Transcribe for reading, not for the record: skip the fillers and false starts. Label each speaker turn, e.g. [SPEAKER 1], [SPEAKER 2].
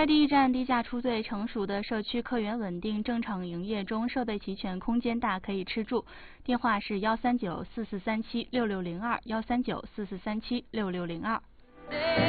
[SPEAKER 1] 快递驿站低价出最，成熟的社区客源稳定，正常营业中，设备齐全，空间大，可以吃住。电话是13944376602，13944376602。